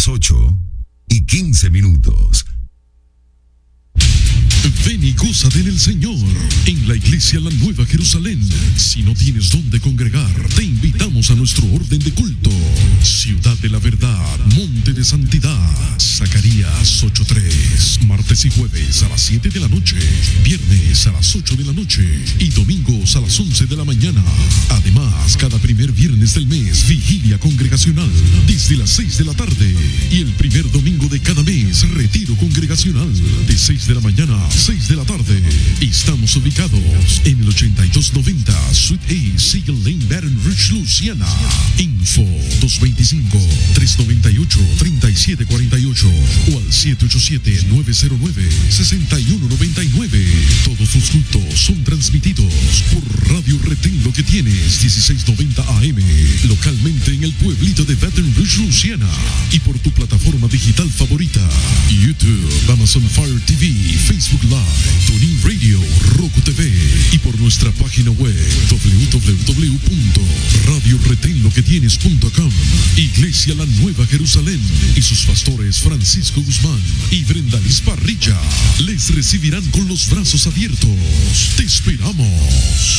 8:15. Ven y gózate en el Señor, en la Iglesia La Nueva Jerusalén. Si no tienes dónde congregar, te invitamos a nuestro orden de culto. Ciudad de la Verdad, Monte de Santidad, Zacarías 8:3. Martes y jueves a las 7 de la noche, viernes a las 8 de la noche y domingos a las 11 de la mañana. Además, cada primer viernes del mes, vigilia congregacional desde las 6 de la tarde. Y el primer domingo de cada mes, retiro congregacional de 6 de la mañana a 6 de la tarde. Estamos ubicados en el 8290 Suite A, Siegel Lane, Baton Rouge, Luisiana. Info 225-398-3748 o al 787-909-6199. Todos los cultos son transmitidos por Radio Retén Lo que Tienes 1690 AM, localmente en el pueblito de Baton Rouge, Luisiana, y por tu plataforma digital favorita: YouTube, Amazon Fire TV, Facebook Live, TuneIn Radio, Roku TV, y por nuestra página web www.radioretenloquetienes.com. Iglesia La Nueva Jerusalén y sus pastores Francisco Guzmán y Brenda Liz Parrilla les recibirán con los brazos abiertos. Te esperamos.